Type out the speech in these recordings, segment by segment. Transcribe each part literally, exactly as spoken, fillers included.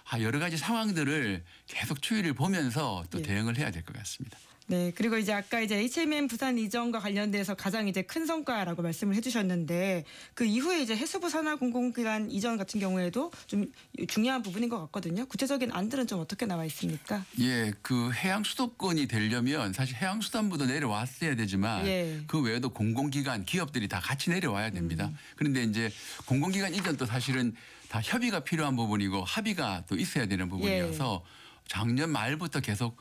여러 가지 상황들을 계속 추이를 보면서 또 예. 대응을 해야 될 것 같습니다. 네, 그리고 이제 아까 이제 에이치엠엠 부산 이전과 관련돼서 가장 이제 큰 성과라고 말씀을 해주셨는데 그 이후에 이제 해수부 산하 공공기관 이전 같은 경우에도 좀 중요한 부분인 것 같거든요. 구체적인 안들은 좀 어떻게 나와 있습니까? 예, 그 해양 수도권이 되려면 사실 해양수산부도 내려왔어야 되지만 예. 그 외에도 공공기관, 기업들이 다 같이 내려와야 됩니다. 음. 그런데 이제 공공기관 이전도 사실은 다 협의가 필요한 부분이고 합의가 또 있어야 되는 부분이어서 작년 말부터 계속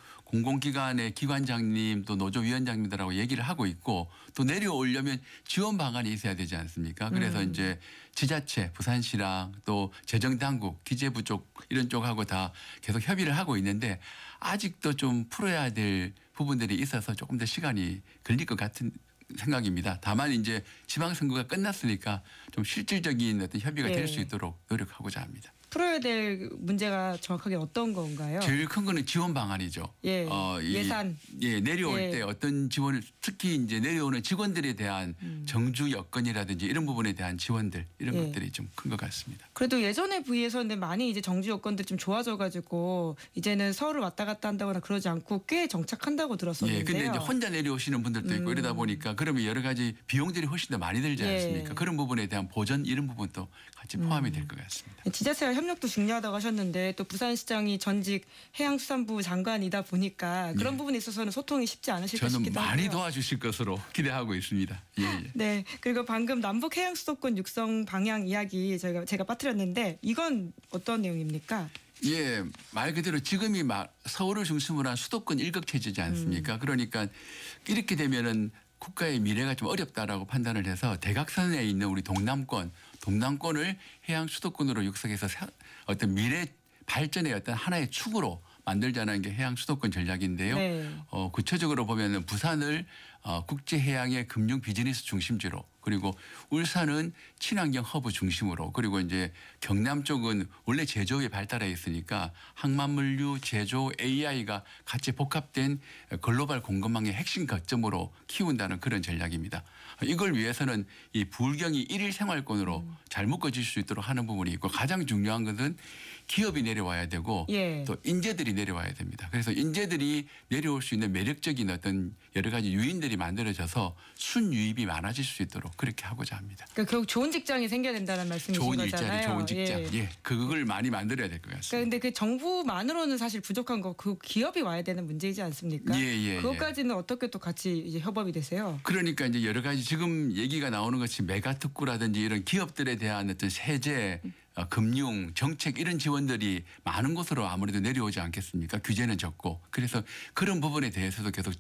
공공기관의 기관장님 또 노조위원장님들하고 얘기를 하고 있고 또 내려오려면 지원 방안이 있어야 되지 않습니까? 그래서 음. 이제 지자체, 부산시랑 또 재정당국, 기재부 쪽 이런 쪽하고 다 계속 협의를 하고 있는데 아직도 좀 풀어야 될 부분들이 있어서 조금 더 시간이 걸릴 것 같은 생각입니다. 다만 이제 지방선거가 끝났으니까 좀 실질적인 어떤 협의가 예. 될 수 있도록 노력하고자 합니다. 풀어야 될 문제가 정확하게 어떤 건가요? 제일 큰 거는 지원 방안이죠. 예. 어, 이, 예산. 예, 내려올 예. 때 어떤 지원을 특히 이제 내려오는 직원들에 대한 음. 정주 여건이라든지 이런 부분에 대한 지원들 이런 예. 것들이 좀 큰 것 같습니다. 그래도 예전에 비해서는 많이 이제 정주 여건들이 좀 좋아져가지고 이제는 서울을 왔다 갔다 한다거나 그러지 않고 꽤 정착한다고 들었었는데요. 예, 근데 이제 혼자 내려오시는 분들도 있고 음. 이러다 보니까 그러면 여러 가지 비용들이 훨씬 더 많이 들지 예. 않습니까? 그런 부분에 대한 보전 이런 부분도 같이 포함이 될 것 같습니다. 지자체와 협력도 중요하다고 하셨는데 또 부산시장이 전직 해양수산부 장관이다 보니까 그런 예. 부분에 있어서는 소통이 쉽지 않으실까 저는 싶기도 많이 하고요. 도와주실 것으로 기대하고 있습니다. 예, 예. 네, 그리고 방금 남북 해양 수도권 육성 방향 이야기 제가 제가 빠뜨렸는데 이건 어떤 내용입니까? 예, 말 그대로 지금이 막 서울을 중심으로 한 수도권 일극 체제지 않습니까? 음. 그러니까 이렇게 되면은 국가의 미래가 좀 어렵다라고 판단을 해서 대각선에 있는 우리 동남권, 동남권을 해양 수도권으로 육성해서 사- 어떤 미래 발전의 어떤 하나의 축으로 만들자는 게 해양 수도권 전략인데요. 네. 어, 구체적으로 보면은 부산을 어, 국제 해양의 금융 비즈니스 중심지로 그리고 울산은 친환경 허브 중심으로 그리고 이제 경남 쪽은 원래 제조업이 발달해 있으니까 항만물류, 제조, 에이아이가 같이 복합된 글로벌 공급망의 핵심 거점으로 키운다는 그런 전략입니다. 이걸 위해서는 이 불경이 일일 생활권으로 음. 잘 묶어질 수 있도록 하는 부분이 있고 가장 중요한 것은 기업이 내려와야 되고 예. 또 인재들이 내려와야 됩니다. 그래서 인재들이 내려올 수 있는 매력적인 어떤 여러 가지 유인들이 만들어져서 순유입이 많아질 수 있도록 그렇게 하고자 합니다. 그러니까 결국 좋은 직장이 생겨야 된다는 말씀이신 좋은 거잖아요. 일자리, 좋은 직장. 예. 예, 그걸 많이 만들어야 될 것 같습니다. 그러니까 근데 그 정부만으로는 사실 부족한 거 그 기업이 와야 되는 문제이지 않습니까? 예, 예, 예. 그것까지는 어떻게 또 같이 이제 협업이 되세요? 그러니까 이제 여러 가지 지금 얘기가 나오는 것이 메가특구라든지 이런 기업들에 대한 어떤 세제, 어, 금융, 정책 이런 지원들이 많은 곳으로 아무래도 내려오지 않겠습니까? 규제는 적고. 그래서 그런 부분에 대해서도 계속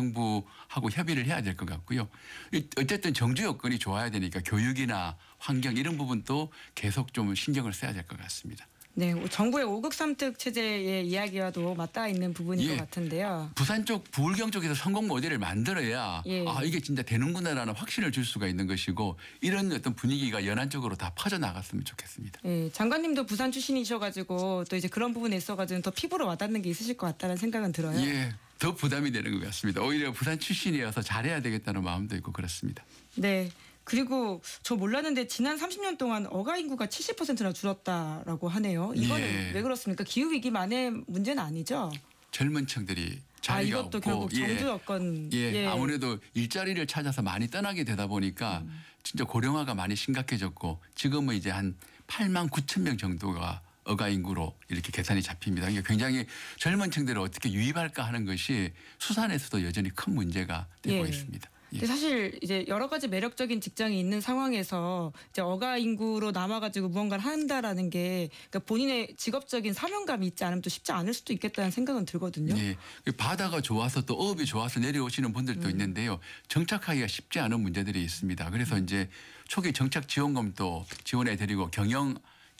중앙정부하고 협의를 해야 될 것 같고요. 이- 어쨌든 정주 여건이 좋아야 되니까 교육이나 환경 이런 부분도 계속 좀 신경을 써야 될 것 같습니다. 네, 정부의 오극 삼특 체제의 이야기와도 맞닿아 있는 부분인 예. 것 같은데요. 부산 쪽 부울경 쪽에서 성공 모델을 만들어야 예. 아 이게 진짜 되는구나라는 확신을 줄 수가 있는 것이고 이런 어떤 분위기가 연안 쪽으로 다 퍼져 나갔으면 좋겠습니다. 예, 장관님도 부산 출신이셔가지고 또 이제 그런 부분에 있어가지고 더 피부로 와닿는 게 있으실 것 같다는 생각은 들어요. 예, 더 부담이 되는 것 같습니다. 오히려 부산 출신이어서 잘해야 되겠다는 마음도 있고 그렇습니다. 네. 그리고 저 몰랐는데 지난 삼십 년 동안 어가 인구가 칠십 퍼센트나 줄었다라고 하네요. 이거는 예. 왜 그렇습니까? 기후 위기만의 문제는 아니죠? 젊은 층들이 아, 자리가 이것도 없고 결국 예, 정주 여건. 예, 아무래도 일자리를 찾아서 많이 떠나게 되다 보니까 음. 진짜 고령화가 많이 심각해졌고 지금은 이제 한 팔만 구천 명 정도가 어가 인구로 이렇게 계산이 잡힙니다. 그러니까 굉장히 젊은 층들을 어떻게 유입할까 하는 것이 수산에서도 여전히 큰 문제가 되고 예. 있습니다. 예. 근데 사실 이제 여러 가지 매력적인 직장이 있는 상황에서 이제 어가 인구로 남아가지고 무언가를 한다라는 게 그러니까 본인의 직업적인 사명감이 있지 않으면 또 쉽지 않을 수도 있겠다는 생각은 들거든요. 예. 바다가 좋아서 또 어업이 좋아서 내려오시는 분들도 음. 있는데요. 정착하기가 쉽지 않은 문제들이 있습니다. 그래서 이제 초기 정착 지원금도 지원해드리고 경영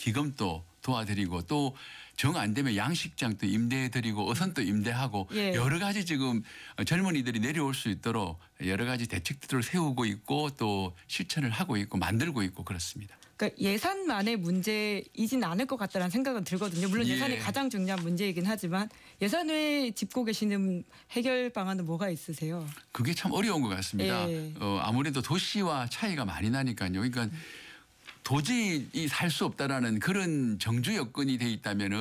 기금도 도와드리고 또 정 안 되면 양식장도 임대해드리고 어선도 임대하고 예. 여러 가지 지금 젊은이들이 내려올 수 있도록 여러 가지 대책들을 세우고 있고 또 실천을 하고 있고 만들고 있고 그렇습니다. 그러니까 예산만의 문제이진 않을 것 같다는 생각은 들거든요. 물론 예. 예산이 가장 중요한 문제이긴 하지만 예산 외에 짚고 계시는 해결 방안은 뭐가 있으세요? 그게 참 어려운 것 같습니다. 예. 어, 아무래도 도시와 차이가 많이 나니까요. 그러니까 도저히 살 수 없다라는 그런 정주 여건이 돼 있다면은